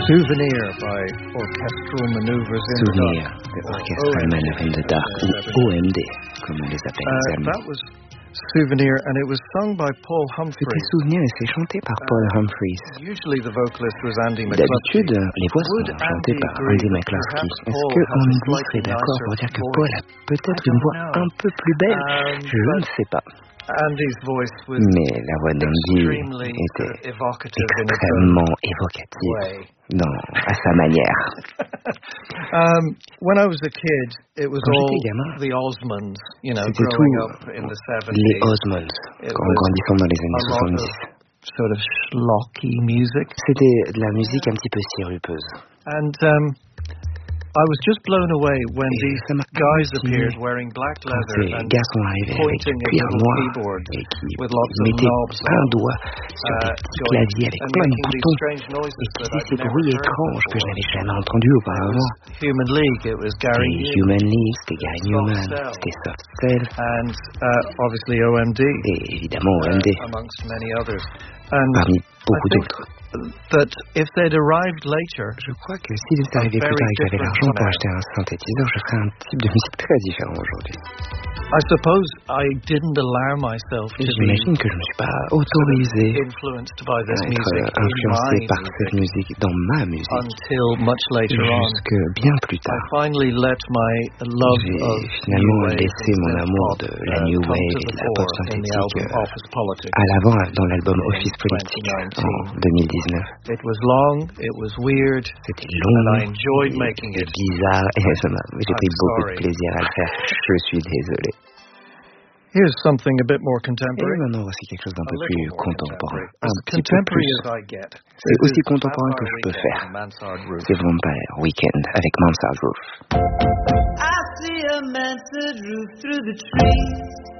Souvenir by Orchestral Maneuvers in the Souvenir Dark. de Orchestral Manoeuvres in the Dark, ou OMD, comme on les appelle les Allemands. That was Souvenir, and it was sung by Paul Humphreys. C'était Souvenir et c'est chanté par Paul Humphreys. Usually the vocalist was Andy McCluskey. D'habitude, les voix sont chantées par Andy McCluskey. Est-ce qu'Andy serait d'accord pour dire que Paul a peut-être une voix un peu plus belle? Je ne sais pas. Mais la voix d'Andy était extrêmement évocative à sa manière. When I was a kid, it was Quand all j'étais gamin, the Osmonds, c'était growing up in the 70s. Les Osmonds, en grandissant dans les années 70. Sort of schlocky music. C'était de la musique un petit peu sirupeuse. And I was just blown away when these guys appeared wearing black leather and garçons arrivaient avec pointing at cuir little noir keyboards et qui with lots of mettaient knobs un on, doigt sur des petits claviers avec plein de boutons et qui faisaient ces bruits étranges que je n'avais jamais entendus auparavant. Human League, it was Gary Newman. Human League, c'était Gary Newman, c'était Soft Cell. And obviously OMD. Et évidemment OMD. Amongst many others. And parmi beaucoup d'autres. That if they'd arrived later, je crois que s'ils étaient arrivés plus tard et que j'avais l'argent pour acheter un synthétiseur, je ferais un type de musique très différent aujourd'hui. I suppose I didn't allow myself to J'imagine que je ne me suis pas autorisé influenced by this à music être influencé par cette musique dans ma musique until much later on. Jusque bien plus tard. I finally let my love of finalement laissé mon amour de la New Wave et de la pop synthétique à l'avant dans l'album Office Politique en 2019. It was long, it was weird, c'était long, and I enjoyed making it. Bizarre et j'ai pris beaucoup de plaisir à le faire. Je suis désolé. Here's something a bit more contemporary. Et maintenant, voici quelque chose d'un peu plus contemporain. Un petit peu Contemporary plus. as I get. C'est aussi contemporain que je peux faire. C'est Vampire Weekend avec Mansard Roof. I see a mansard roof through the trees.